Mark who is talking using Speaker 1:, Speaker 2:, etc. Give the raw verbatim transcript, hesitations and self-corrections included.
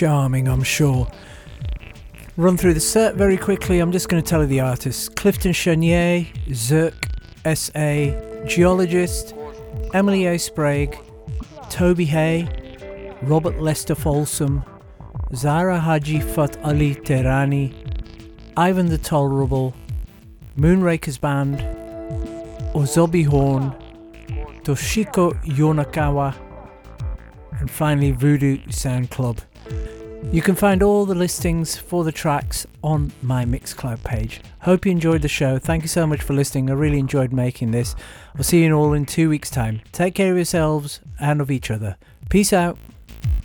Speaker 1: charming, I'm sure. Run through the set very quickly. I'm just going to tell you the artists. Clifton Chenier, Zirk, S A, Geologist, Emily A. Sprague, Toby Hay, Robert Lester Folsom, Zara Haji Fat Ali Terani, Ivan the Tolerable, Moonrakers Band, Ozobi Horn, Toshiko Yonakawa, and finally Voodoo Sound Club. You can find all the listings for the tracks on my Mixcloud page. Hope you enjoyed the show. Thank you so much for listening. I really enjoyed making this. I'll see you all in two weeks' time. Take care of yourselves and of each other. Peace out.